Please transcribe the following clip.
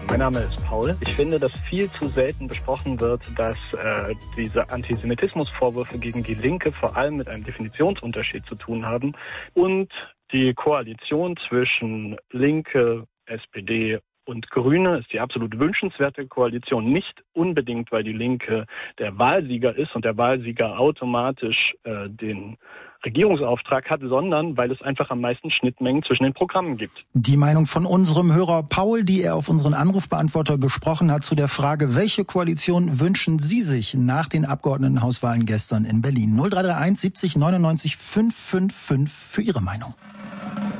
Mein Name ist Paul. Ich finde, dass viel zu selten besprochen wird, dass diese Antisemitismusvorwürfe gegen die Linke vor allem mit einem Definitionsunterschied zu tun haben und die Koalition zwischen Linke, SPD und Grüne ist die absolut wünschenswerte Koalition, nicht unbedingt, weil die Linke der Wahlsieger ist und der Wahlsieger automatisch den Regierungsauftrag hat, sondern weil es einfach am meisten Schnittmengen zwischen den Programmen gibt. Die Meinung von unserem Hörer Paul, die er auf unseren Anrufbeantworter gesprochen hat, zu der Frage, welche Koalition wünschen Sie sich nach den Abgeordnetenhauswahlen gestern in Berlin? 0331 70 99 555 für Ihre Meinung.